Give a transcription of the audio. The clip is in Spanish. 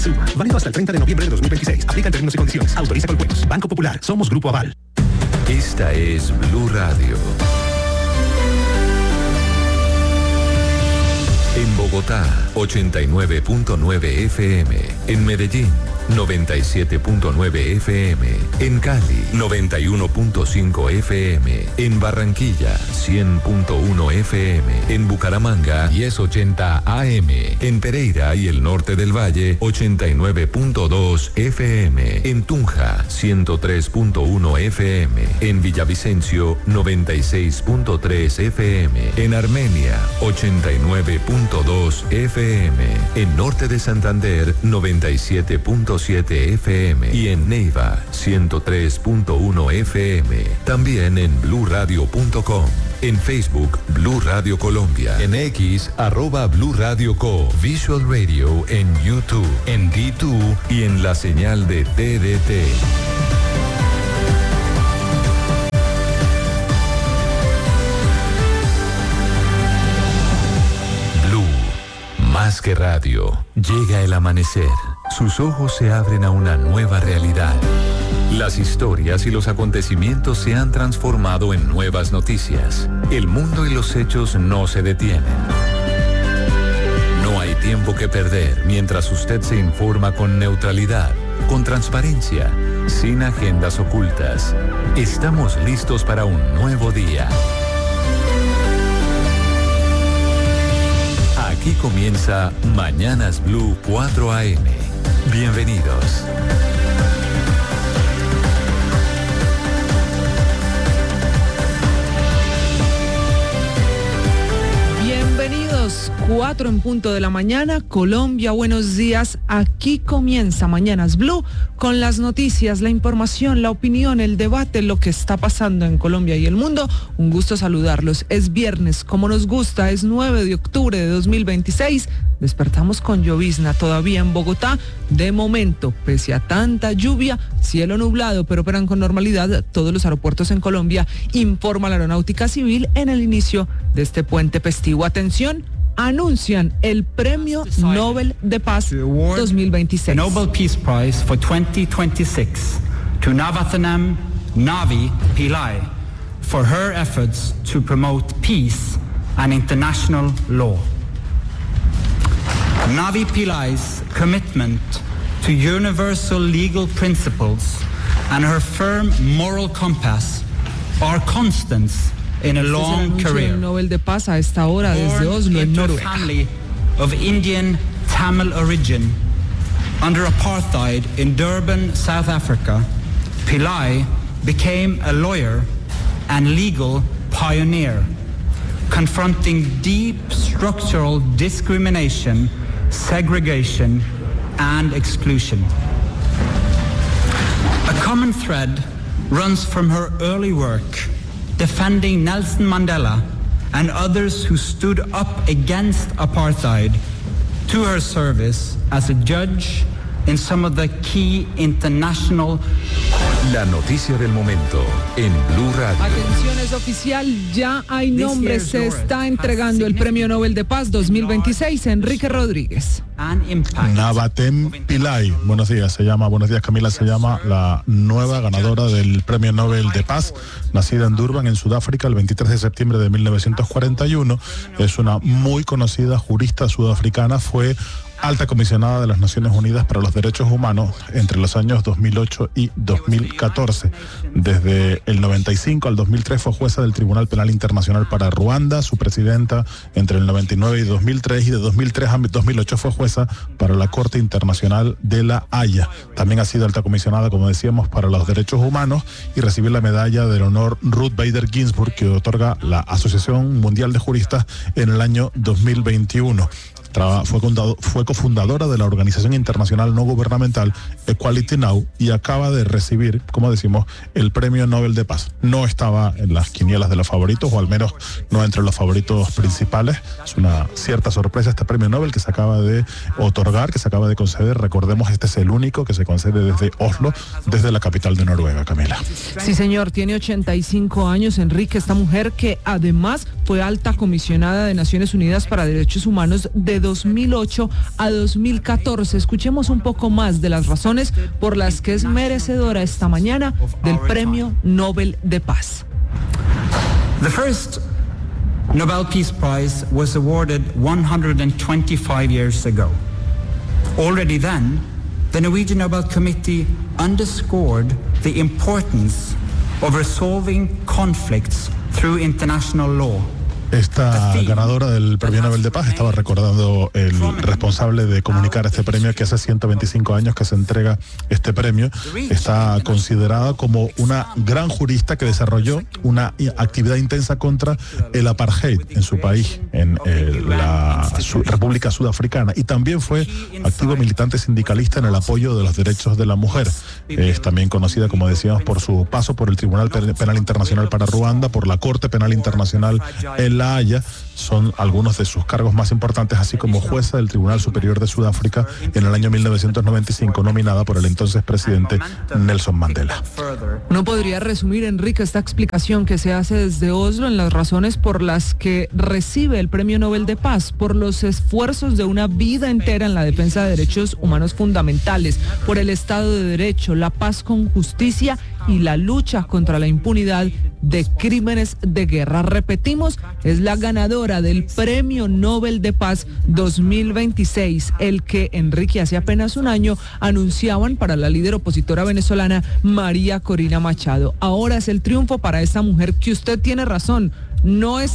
Suma. Válido hasta el 30 de noviembre de 2026. Aplican términos y condiciones. Autoriza con juegos. Banco Popular. Somos Grupo Aval. Esta es Blue Radio. En Bogotá, 89.9 FM. En Medellín, 97.9 FM. En Cali, 91.5 FM. En Barranquilla, 100.1 FM. En Bucaramanga, 1080 AM. En Pereira y el norte del Valle, 89.2 FM. En Tunja, 103.1 FM. En Villavicencio, 96.3 FM. En Armenia, 89.2 FM. En norte de Santander, 97.7 FM y en Neiva 103.1 FM. También en bluradio.com. En Facebook, Blue Radio Colombia. En X, @Blue Radio Co. Visual Radio en YouTube, en D2 y en la señal de TDT. Blue, más que radio. Llega el amanecer. Sus ojos se abren a una nueva realidad. Las historias y los acontecimientos se han transformado en nuevas noticias. El mundo y los hechos no se detienen. No hay tiempo que perder mientras usted se informa con neutralidad, con transparencia, sin agendas ocultas. Estamos listos para un nuevo día. Aquí comienza Mañanas Blue 4 AM. Bienvenidos. Bienvenidos, 4 en punto de la mañana, Colombia, buenos días. Aquí comienza Mañanas Blue con las noticias, la información, la opinión, el debate, lo que está pasando en Colombia y el mundo. Un gusto saludarlos. Es viernes, como nos gusta, es 9 de octubre de 2026. Despertamos con llovizna todavía en Bogotá. De momento, pese a tanta lluvia, cielo nublado, pero operan con normalidad todos los aeropuertos en Colombia, informa la Aeronáutica Civil en el inicio de este puente festivo. Atención, anuncian el Premio Nobel de Paz 2026. The Nobel Peace Prize for 2026 to Navaratnam Navi Pillai for her efforts to promote peace and international law. Navi Pillai's commitment to universal legal principles and her firm moral compass are constants in a long career. El Nobel de Paz a esta hora desde Oslo, en Noruega. A family of Indian Tamil origin under apartheid in Durban, South Africa, Pillai became a lawyer and legal pioneer, confronting deep structural discrimination, segregation, and exclusion. A common thread runs from her early work defending Nelson Mandela and others who stood up against apartheid to her service as a judge in some of the key international. La noticia del momento en Blue Radio. Atención, es oficial, ya hay nombres, se está entregando el Premio Nobel de Paz 2026, Enrique Rodríguez. Navaratnam Pillai, buenos días Camila, se llama la nueva ganadora del Premio Nobel de Paz, nacida en Durban, en Sudáfrica, el 23 de septiembre de 1941, es una muy conocida jurista sudafricana, fue alta comisionada de las Naciones Unidas para los Derechos Humanos entre los años 2008 y 2014. Desde el 95 al 2003 fue jueza del Tribunal Penal Internacional para Ruanda, su presidenta entre el 99 y 2003, y de 2003 a 2008 fue jueza para la Corte Internacional de La Haya. También ha sido alta comisionada, como decíamos, para los derechos humanos y recibió la medalla del honor Ruth Bader Ginsburg que otorga la Asociación Mundial de Juristas en el año 2021. Fue cofundadora de la organización internacional no gubernamental Equality Now y acaba de recibir, como decimos, el Premio Nobel de Paz. No estaba en las quinielas de los favoritos, o al menos no entre los favoritos principales. Es una cierta sorpresa este Premio Nobel que se acaba de otorgar, que se acaba de conceder. Recordemos, este es el único que se concede desde Oslo, desde la capital de Noruega, Camila. Sí, señor, tiene 85 años, Enrique, esta mujer que además fue alta comisionada de Naciones Unidas para Derechos Humanos de 2008 a 2014. Escuchemos un poco más de las razones por las que es merecedora esta mañana del Premio Nobel de Paz. The first Nobel Peace Prize was awarded 125 years ago. Already then, the Norwegian Nobel Committee underscored the importance of resolving conflicts through international law. Esta ganadora del Premio Nobel de Paz estaba recordando el responsable de comunicar este premio, que hace 125 años que se entrega este premio. Está considerada como una gran jurista que desarrolló una actividad intensa contra el apartheid en su país, en la República Sudafricana, y también fue activo militante sindicalista en el apoyo de los derechos de la mujer. Es también conocida, como decíamos, por su paso por el Tribunal Penal Internacional para Ruanda, por la Corte Penal Internacional en La Haya. Son algunos de sus cargos más importantes, así como jueza del Tribunal Superior de Sudáfrica en el año 1995, nominada por el entonces presidente Nelson Mandela. ¿No podría resumir, Enrique, esta explicación que se hace desde Oslo en las razones por las que recibe el Premio Nobel de Paz? Por los esfuerzos de una vida entera en la defensa de derechos humanos fundamentales, por el Estado de Derecho, la paz con justicia y la lucha contra la impunidad de crímenes de guerra. Repetimos, es la ganadora del Premio Nobel de Paz 2026, el que, Enrique, hace apenas un año anunciaban para la líder opositora venezolana María Corina Machado. Ahora es el triunfo para esta mujer que, usted tiene razón, no es